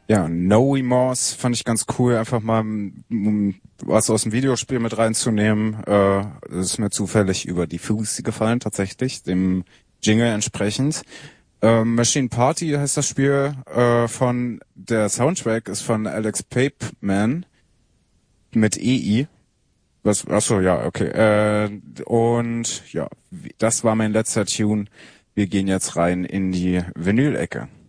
Ja, No Remorse fand ich ganz cool, einfach mal was aus dem Videospiel mit reinzunehmen. Das ist mir zufällig über die Füße gefallen, tatsächlich, dem Jingle entsprechend. Machine Party heißt das Spiel, der Soundtrack ist von Alex Papeman mit EI. Achso, ja, okay. Und ja, das war mein letzter Tune. Wir gehen jetzt rein in die Vinyl-Ecke.